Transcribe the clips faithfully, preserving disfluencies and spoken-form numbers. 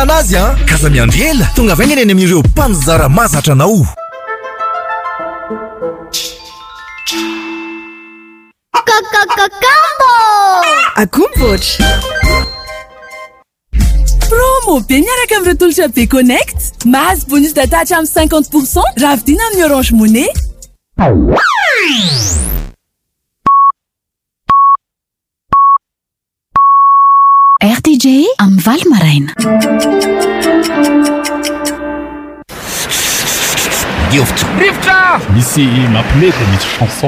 anazy a kaza miandriela tonga vaingany any amin'ireo mpanjara mazatra anao. Kakakakamo akombotra promo be miaraka amin'ireo tolotra be connect mahazo bonus data hatramin'ny cinquante pourcent raha vidina amin'ny Orange Money. R T J amin'ny Val Maraina. Rivotra Rivotra misy mampimety misy chanson.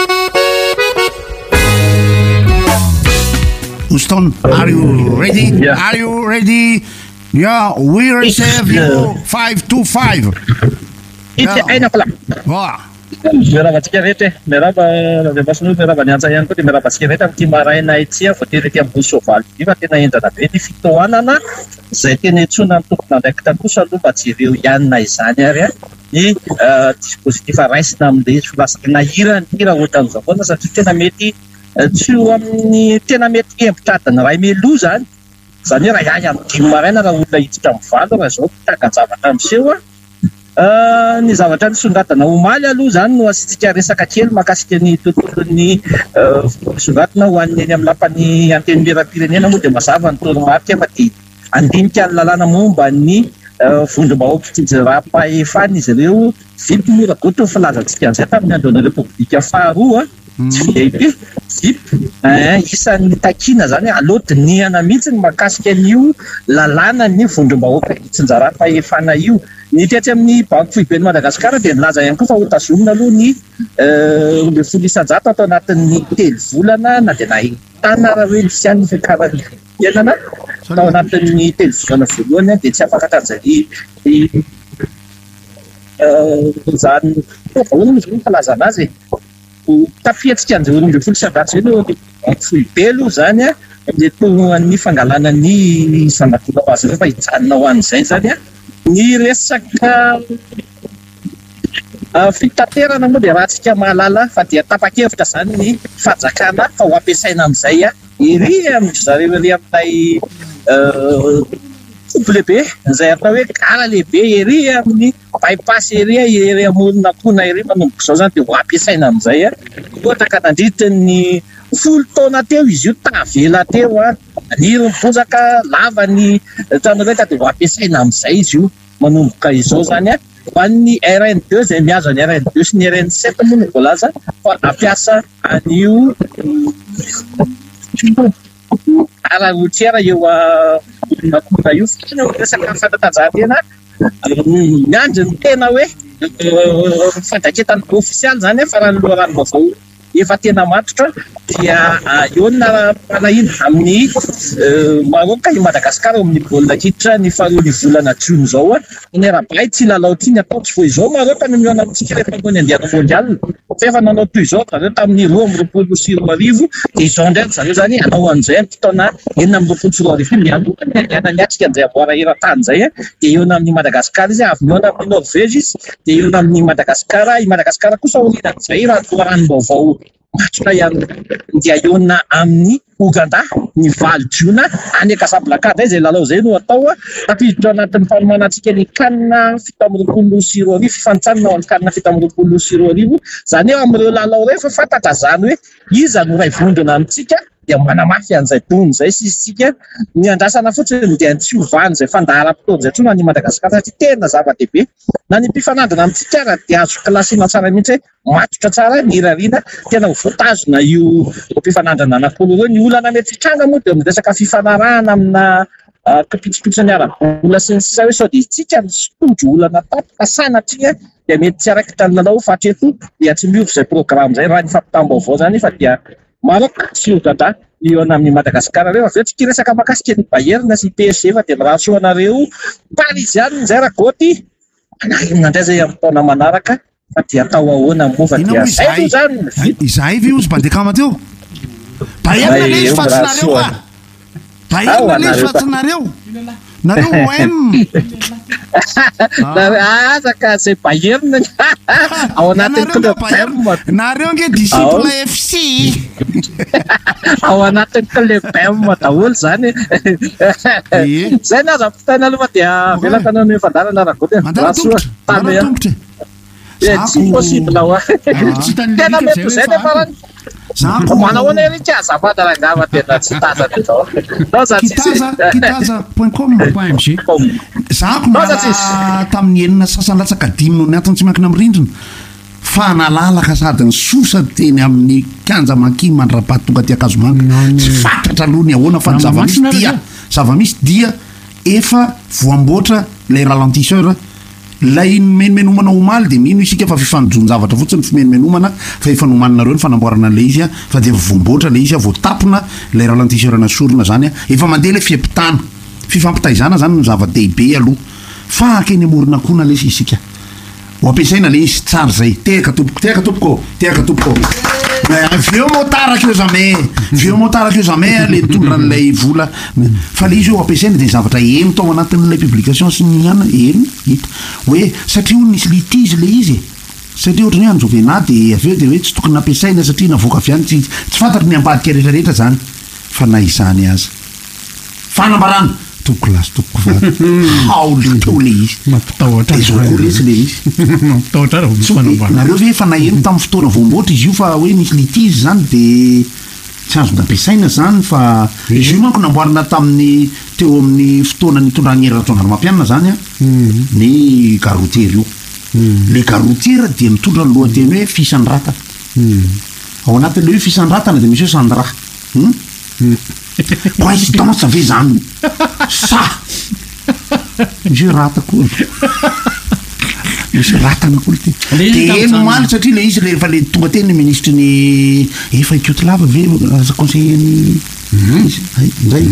Houston, are you ready? Yeah. Are you ready? Yeah, we reserve you five to five. It's eight o'clock. Wow. Merava tsika rehetra merava ravemasono merava niantsa ihany koa dia merava tsika rehetra amin'ity maraina itsy voatery ety amin'ny Soavaly ity fa tena enjana be ny fitohanana izay tena etsona ny tompona ndraiky takosa aloha mba tsy ireo ihanina izany ary a ny dispositif raisina amin'ilay filasana hira ny hira ohatran'izao foana satria tena mety tsy ho amin'ny tena mety empitradiny ray meloa zany zany hoe raha iahy amin'ny dimy maraina raha olona hiditra amin'ny valo raha zao tagan-javatra amin'seho a ny zavatra nisongadana omaly aloha zany no asitsika resaka kely mahakasika ny tontolon'ny songadina ho an'ny eny amin'ny lapan'ny anteny miram-pirenena moa dia mazava ny toromarika fa dia andinika ny lalàna momba ny vondrom-bahoaka fitsinjera-pahefana izy ireo V I P mora goto ny filazantsika an'izay tamin'ny androana repoblika faharoa tsy V I P V I P isan'ny takina zany aloty niana mihitsy ny mahakasika an'io lalàna ny vondrom-bahoaka fitsinjera-pahefana io. Ny tetsy amin'ny banky foiben'ny Madagasikara dia nilaza ihany koa fa ho tazomina aloha ny roa ambin'ny folo isan-jato atao anatin'ny telo volana na dia nahitana raha hoe misy ihany ny fiakarana fiainana atao anatin'ny telo volana voalohany dia tsy afaka tanjary zany vahoana moa zany falaza anazy tafiatsika an'izay roa ambin'ny folo isan-jato zay no banky foibe aloha zany a amin'ilay fangalana ny zanak'olona ho azy rehefa hijanona ho an'izay zany a ny resaka fitaterana moa dia raha tsika mahalala fa dia tapa-kevitra zany ny fanjakana fa ho ampiasaina amin'izay a iry amin'ny zareo iry amin'ilay coupe lehibe izay atao hoe gara lehibe iry amin'ny bypass iry iry amoron'ankona iry manomboka izao zany dia ho ampiasaina amin'izay a ohatra ka nandritra ny folo taona teo izy io tavela teo a ny mibozaka lava ny trano reka dia ho ampiasaina amin'izay izy io manomboka izao zany a ho an'ny R N deux izay mihazo ny R N deux sy ny R N sept moa no voalaza fa ampiasa an'io ararotiera eo nakona io fana resaka fanatanjahantena miandry ny tena hoe fandraketany ofisialy zany fa raha ny loha rano vaovao efa tena matotra dia eo na palahiny amin'ny Maroc i Madagasikara amin'ny baolina kitra ny faharoa ny volana Jona zao a ny rabay tsy lalao ty ny atao tsy foi izao Maroc no miona amintsika rehefa ny andiana mondial fa efa nanao toy izao zareo tamin'ny roa amby roapolo sy roa arivo dia izao ndraiky zareo zany anao an'izay amin'ny taona enina amby roapolo sy roa arivo mialoka ny andiana ny atsika an'izay aboara eran-tany zay a dia eo amin'ny Madagasikara izy avy miona amin'ny Norvezy izy dia eo amin'ny Madagasikara i Madagasikara kosa orinan'izay raha toa ranom-baovao matotra ihany dia iona amin'ny Ouganda ny valo Jona any Casablanca izay lalao izay no atao tafiditra anatin'ny fanomanantsika ny kanina fito amby roapolo sy roa arivo fifanitsanina ao amin'ny kanina fito amby roapolo sy roa arivo zany eo amin'ireo lalao ireo fa fantatra zany hoe iza no ray vondrona amintsika dia manamafy an'izay tony izay sisitsika ny andrasana fotsiny dia tsy hovany izay fandaharam-potoana izay tsona ny Madagasikara satria tena zava-dehibe na ny mpifanandrina amintsika raha dia azo klasina tsara mihitsy matotra tsara ny hirariana tena ho voatazona io mpifanandrana anakolo ireo ny olana mety fitranga moa dia miresaka fifanarahana amina kapitsopitso ny ara-bola sy ny sisa hoe sao dia itsika ny sotondro olana tapaka sanatria dia mety tsy araikitra ny lalao fa hatreto dia tsy miovy izay programme izay raha ny fampitam-baovao zany fa dia Maroc sy Ouganda eo amin'ny Madagasikara reo aveo tsy resaka makasika ny Bayern sy P S G fa dia raha soa anareo Parisian izay rakoty anarina indray zay amin'ny taona manaraka fa dia atao ahoana mova dia zay zany izay ve ozy bandekama teo Bayern lesy fatsinareo a Bayern lesy fatsinareo nareo oem azaka zay baherina ao anatin'ny club M nareo nge disciple F C ao anatin'ny club M daholo zany zay na aza-pitaina aloha dia velaka anao ny fandarana rahagoty mandaratombotra tsy possible hoa tena mety zay nefa manao any rika azafadarangava tena tsy tazany zao nao za kitaza kitaza point com point m g zako nala tamin'ny enina sasany latsaka dimy no niatony tsy miankina amin'ny rindrina fa nalalaka sady ny sosa teny amin'ny kanja manky mandrapaty tonga ty akazomanga tsy fantatra aloha ny ahoana fa ny zava-misy dia zava-misy dia efa voamboatra lay ralentisseur lay menomenomana omaly de mino isika fa fifanonjonjavatra fotsiny fimenomenomana fa efa nomanina reo ny fanamboarana le izy a fa de voamboatra le izy a voatapona lay ralentisseur nasorona zany a efa mandeha le fiampitana fifampitaizana zany no zava-dehibe aloha fa akeny amorona koa na lesy isika ho ampiasaina le izy tsara zay tehaka tompoko tehaka tompoko tehaka tompoko vieux motard que jamais vieux motard que jamais le tondran'ilay vola fa le izy eo ampiasaina de zavatra eno tao anatin'ilay publication sy ny ana eno hita hoe satria o nisy litige le izy satria ohatra ny anjo vena de aveo de hoe tsy tokony nampiasaina satria navoaka avy any tsy tsy fantatry ny ambadika rehetrarehetra zany fa na izany azy fanambarana toko lasy toko va haolo teo le izy mampitahotra zao koa resy le izy mampitahotra raha misy fanambarana nareo ve efa naheno tamin'ny fotoana voamboatra izy io fa hoe nisy litige zany de tsy azo nampiasaina zany fa izy io manko namboarina tamin'ny teo amin'ny fotoana nitondrany herinaratra mampianina zany a ny garotiera io le garotiera dia mitondra ny lohateny hoe fisan'ny rata ao anatin'le hoe fisan'ny ratana de misy hoe sandra coïncidence ve zany sa misy hoe rata koa misy ratana koa ty de eno maly satria le izy rehefa le tonga teny ny ministre ny efa ikoty lava ve aza conseiller ny ndray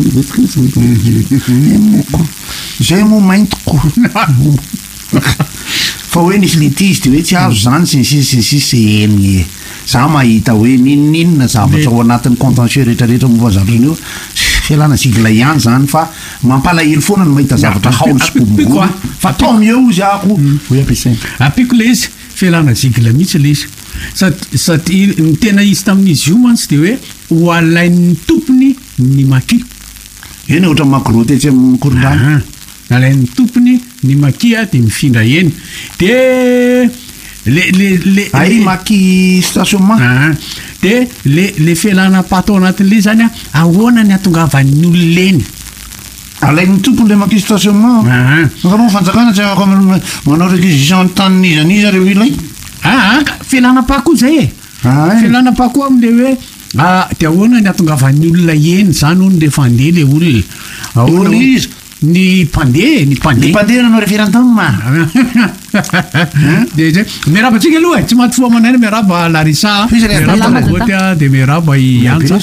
moko zay mo mainty ko fa hoe nisy litige de hoe tsy azo zany sy nysisy sy nysisy eny za mahita hoe ninoninona zavatra ao anatin'ny contentieux rehetrarehetra momba zavatra io fialana sigla ihany zany fa mampalahelo foana no mahita zavatra haolo sy bomboly fa tao mieo izy ako hoe ampiasaina ampiko le izy fialana zigla mihitsy le izy sady sady ny tena izy tamin'izy io mantsy de hoe ho alain'ny tompony ny maki eny ohatra magrote tsy amin'ny korondrano alain'ny tompony ny makia de mifindra eny de le le le ay maki stationnement de le le fialana pato anatin'le zany a ahoana ny atongavan'ny ololeny alain'ny tompony le maki stationnement manao fanjakana tsy afaka manao réquisition tan'iza n'iza reo ilay ah fialana pako zay e fialana pako am'le hoe ah de ahoana ny atongavan'ny olona eny zany hono le fandeha le olona ahoana izy ny mpandeha ny mpandeha mpandeha nanao référendum de zay miaraba tsika aloha e tsy maty foa manay miaraba Larissa miaraba goty de miaraba i Anja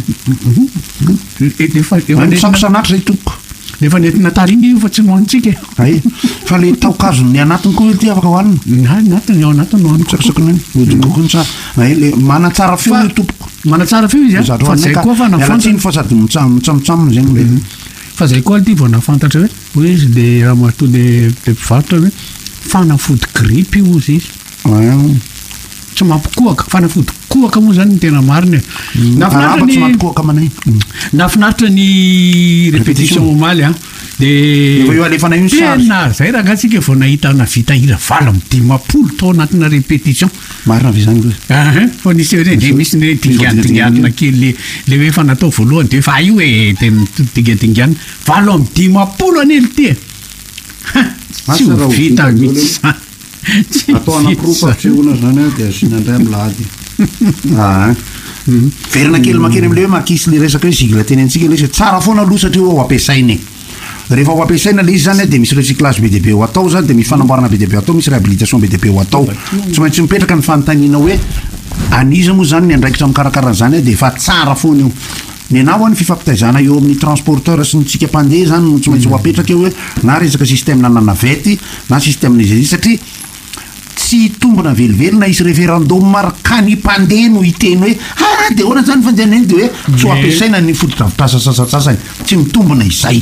sakosanatra zay toko lefa nentina tariny fa tsy nohanitsika ay fa le taokazo ny anatiny koa ty afaka hoanina anatiny ao anatiny nohanitsakosakony odikokony sa le mana tsara feo le tompoko mana tsara feo izy a fa zay koa fa nafantsiny fa sady mitsamotsamony zegny le fa zay koa ty vao nafantatra hoe hoe izy de raha mato le le mpivarotra hoe fanafody gripy io izy izy tsy mampikoaka fanafody koaka moa zany ny tena mariny nafinaritra ny mampikoaka manay nafinaritra ny répétition omaly a de eo alefana io sary tena zay raha gatsika vao nahita navita hira valo amby dimapolo tao anatina répétition marina ve zany ah fa nisy hoe de misy ny dingadingadina kely le le hoe fa natao voalohany de fa io e tena dingadingana valo amby dimapolo anely ty tsy ho vita mihitsy atao anakiroa fafiona zany a de asina indray amy lahady ah verina kely makeny am'le hoe makisy le resaka hoe zigla teny antsika le izy tsara foana aloha satria ho ampiasainy rehefa ho ampiasaina le izy zany de misy recyclage be de be ho atao zany de misy fanamboarana be de be atao misy réhabilitation be de be ho atao tsy maintsy mipetraka ny fanontaniana hoe aniza moa zany ny andraikitra amikarakara zany de efa tsara foana io ny anao any fifampitaizana eo amin'ny transporteur sy nytsika mpandeha zany no tsy maintsy ho apetraka eo hoe na resaka système na navety na système izy satria tsy tombona velivelona isy référendum markany mpandeha no hiteny hoe ah de hoana zany fandehanany de hoe tsy ho ampiasaina ny fotodrafitrasa sasatsasany tsy mitombona izay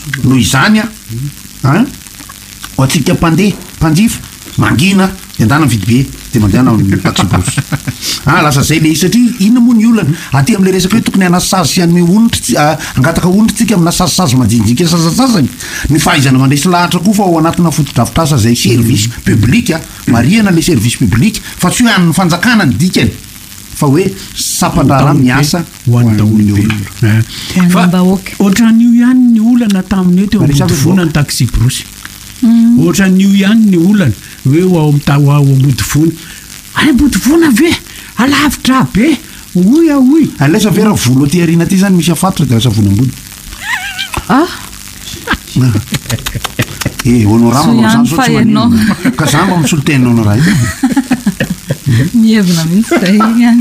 noho izany a a ho atsika mpandeha mpanjifa mangina de andana mividy be de mandehana taxibrosy a lasa zay le satria inona moa ny olana aty am'le resaka hoe tokony anasazy sy any onitra angataka onitra tsika amina sazisazy majinjika sasasasany ny fahaizana mandresy lahatra koa fa ao anatina fotodrafitrasa zay service public a mariana le service public fa tsy hoe an'ny fanjakana ny dikany fa hoe sapandrara miasa hoan'ny daolona fa ohatran'io ihany ny olana tamin'ny hoe teo ambodivona ny taxibrosy ohatran'io ihany ny olana hoe ao amtao ao ambodivona ay ambodivona ve alavitra be oy a oy alesa vera volo aty arina aty zany misy afatotra de lasa volo ambody ah e honorama zany ka zany mba misolo tenina honora io mievina mihitsy zay ihany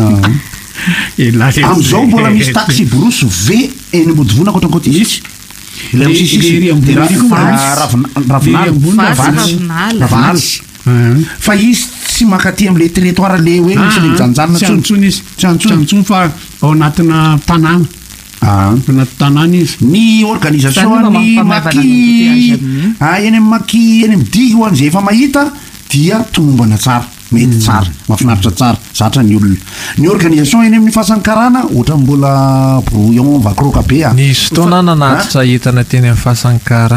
am'izao mbola misy taxi brosy ve eny ambodivona akoatrankoaty izy ila misisisy ravinalatsy fa izy tsy makaty am'le territoire le hoe misy le mijanjanona tsantsony izy tsantsony fa ao anatina tanàna anaty tanàna izy ny organisation ny maki eny am maki eny amdihy ho an'zay efa mahita dia tomombana tsara mety tsara mahafinaritra tsara zatra ny olona ny organisation eny amin'ny fahasankarana ohatra mbola brouillon vacroca be a nisy fotoana nanatitra entana teny amin'ny fahasankara